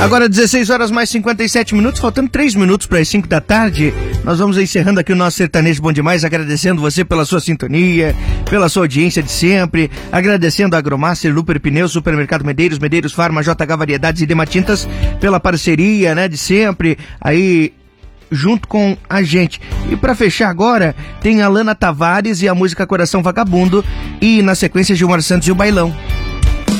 Agora 16 horas mais 57 minutos, faltando 3 minutos para as 5 da tarde. Nós vamos encerrando aqui o nosso Sertanejo Bom Demais, agradecendo você pela sua sintonia, pela sua audiência de sempre, agradecendo a Agromaster, Luper Pneus, Supermercado Medeiros, Medeiros Farma, JH Variedades e Dematintas pela parceria, né, de sempre, aí junto com a gente. E para fechar agora, tem a Lana Tavares e a música Coração Vagabundo, e na sequência Gilmar Santos e o Bailão.